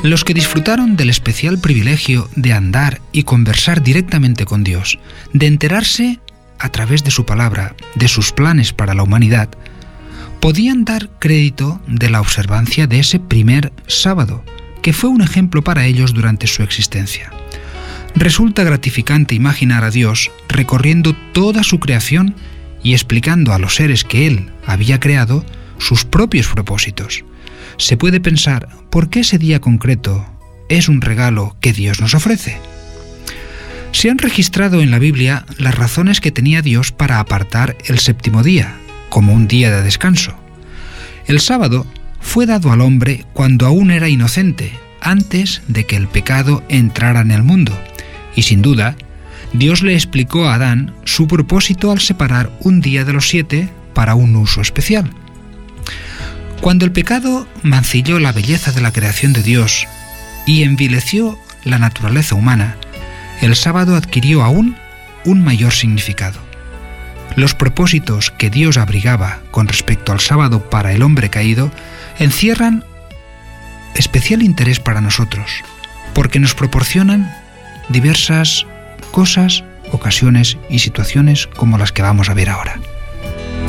Los que disfrutaron del especial privilegio de andar y conversar directamente con Dios, de enterarse a través de su palabra, de sus planes para la humanidad, podían dar crédito de la observancia de ese primer sábado, que fue un ejemplo para ellos durante su existencia. Resulta gratificante imaginar a Dios recorriendo toda su creación y explicando a los seres que Él había creado sus propios propósitos. Se puede pensar por qué ese día concreto es un regalo que Dios nos ofrece. Se han registrado en la Biblia las razones que tenía Dios para apartar el séptimo día, como un día de descanso. El sábado fue dado al hombre cuando aún era inocente, antes de que el pecado entrara en el mundo, y sin duda, Dios le explicó a Adán su propósito al separar un día de los 7 para un uso especial. Cuando el pecado mancilló la belleza de la creación de Dios y envileció la naturaleza humana, el sábado adquirió aún un mayor significado. Los propósitos que Dios abrigaba con respecto al sábado para el hombre caído encierran especial interés para nosotros, porque nos proporcionan diversas cosas, ocasiones y situaciones como las que vamos a ver ahora.